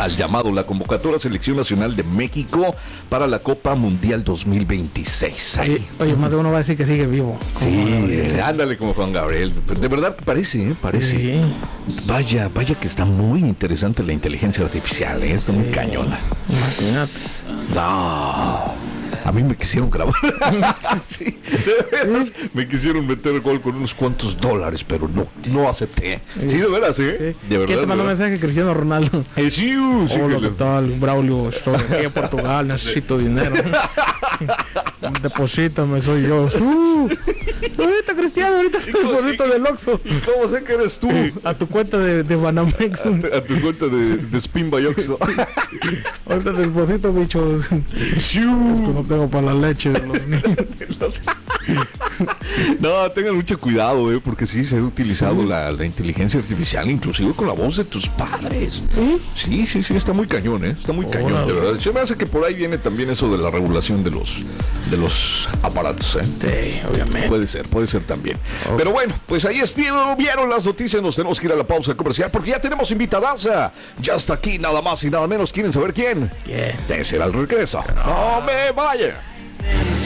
al llamado, la convocatoria Selección Nacional de México para la Copa Mundial 2026. Oye, más de uno va a decir que sigue vivo. Sí, ándale como Juan Gabriel. Pero de verdad parece. Sí. Vaya que está muy interesante la inteligencia artificial, está muy cañona. Imagínate. No, a mí me quisieron grabar. Sí, de veras, me quisieron meter gol con unos cuantos dólares, pero no acepté. Sí, de veras, Sí. De verdad. ¿Quién te mandó un mensaje? Cristiano Ronaldo. Sí, Hola, ¿qué tal? Braulio, estoy aquí en Portugal, necesito dinero. Deposítame, soy yo. Ahorita, Cristiano, ahorita deposito del Oxxo. ¿Y cómo sé que eres tú? A tu cuenta de Banamex. A tu cuenta de Spin by Oxxo. Ahorita te deposito, bicho. Es que no tengo para la leche de los niños. No, tengan mucho cuidado, porque sí se ha utilizado la inteligencia artificial, inclusive con la voz de tus padres. Sí, está muy cañón, está muy cañón, de verdad. Se me hace que por ahí viene también eso de la regulación de los aparatos, Sí, obviamente. Puede ser también. Okay. Pero bueno, pues ahí vieron las noticias, nos tenemos que ir a la pausa comercial porque ya tenemos invitadaza. Ya está aquí, nada más y nada menos. ¿Quieren saber quién? ¿Quién? Debe ser al regreso. No me vaya.